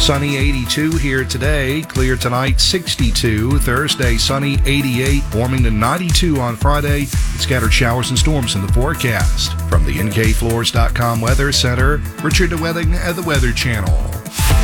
Sunny 82 here today. Clear tonight, 62. Thursday, sunny 88. Warming to 92 on Friday. Scattered showers and storms in the forecast. From the NKFloors.com Weather Center, Richard DeWetting at the Weather Channel.